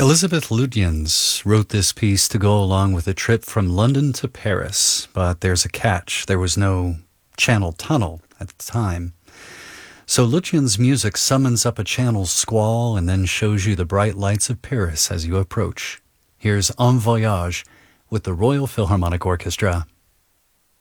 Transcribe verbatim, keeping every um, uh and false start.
Elizabeth Lutyens wrote this piece to go along with a trip from London to Paris, but there's a catch. There was no Channel Tunnel at the time. So Lutyens' music summons up a channel squall and then shows you the bright lights of Paris as you approach. Here's En Voyage with the Royal Philharmonic Orchestra.